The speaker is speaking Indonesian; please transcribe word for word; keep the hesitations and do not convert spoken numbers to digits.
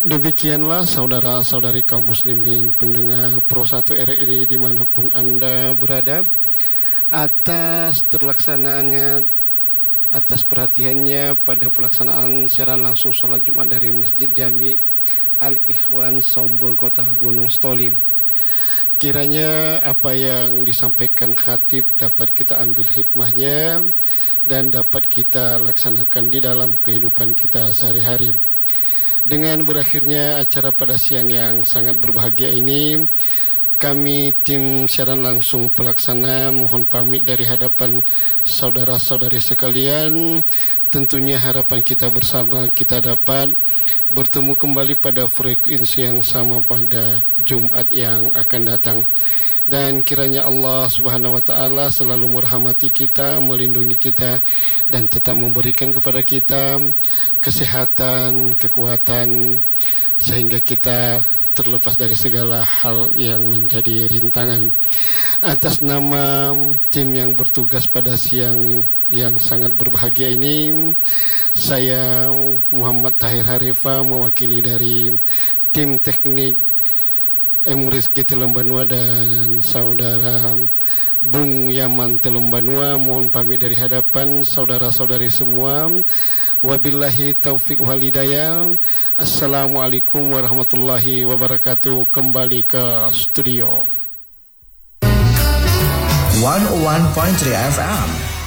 Demikianlah saudara-saudari kaum muslimin pendengar Pro satu R R I dimanapun Anda berada, atas terlaksanaannya, atas perhatiannya pada pelaksanaan siaran langsung sholat Jumat dari Masjid Jami Al-Ikhwan Sombong Kota Gunung Stolim. Kiranya apa yang disampaikan khatib dapat kita ambil hikmahnya dan dapat kita laksanakan di dalam kehidupan kita sehari-hari. Dengan berakhirnya acara pada siang yang sangat berbahagia ini, kami tim siaran langsung pelaksana mohon pamit dari hadapan saudara-saudari sekalian. Tentunya harapan kita bersama kita dapat bertemu kembali pada frekuensi yang sama pada Jumat yang akan datang. Dan kiranya Allah Subhanahu wa taala selalu merahmati kita, melindungi kita, dan tetap memberikan kepada kita kesehatan, kekuatan, sehingga kita terlepas dari segala hal yang menjadi rintangan. Atas nama tim yang bertugas pada siang yang sangat berbahagia ini, saya Muhammad Tahir Harifa mewakili dari tim teknik M Rizky Telembanua dan saudara Bung Yaman Telembanua mohon pamit dari hadapan saudara-saudari semua. Wabillahi taufiq wal hidayah. Assalamualaikum warahmatullahi wabarakatuh. Kembali ke studio. seratus satu tiga F M